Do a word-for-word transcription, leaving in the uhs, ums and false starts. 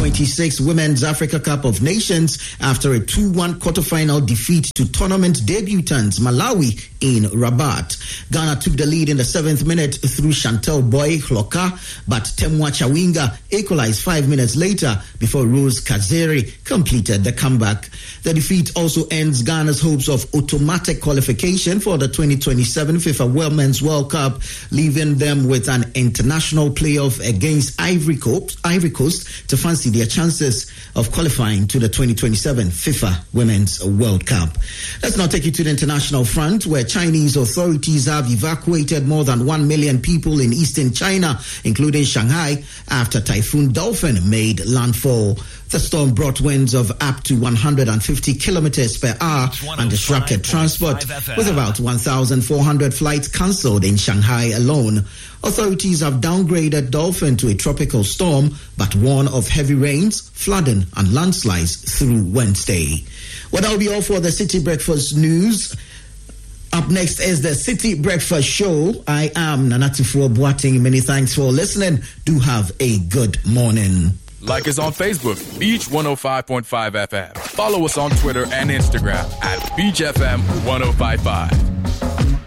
twenty-six Women's Africa Cup of Nations after a two one quarterfinal defeat to tournament debutants Malawi in Rabat. Ghana took the lead in the seventh minute through Chantel Boy Hloka, but Temwa Chawinga equalized five minutes later before Rose Kazeri completed the comeback. The defeat also ends Ghana's hopes of automatic qualification for the twenty twenty-seven FIFA Women's World Cup, leaving them with an international playoff against Ivory Coast, Ivory Coast to fancy their chances of qualifying to the twenty twenty-seven FIFA Women's World Cup. Let's now take you to the international front, where Chinese authorities have evacuated more than one million people in eastern China, including Shanghai, after Typhoon Dolphin made landfall. The storm brought winds of up to one hundred fifty kilometers per hour and disrupted transport, with about one thousand four hundred flights cancelled in Shanghai alone. Authorities have downgraded Dolphin to a tropical storm, but warn of heavy rains, flooding and landslides through Wednesday. Well, that will be all for the City Breakfast News. Up next is the City Breakfast Show. I am Nanatifo Boateng. Many thanks for listening. Do have a good morning. Like us on Facebook, Beach one oh five point five F M. Follow us on Twitter and Instagram at Beach F M one oh five point five.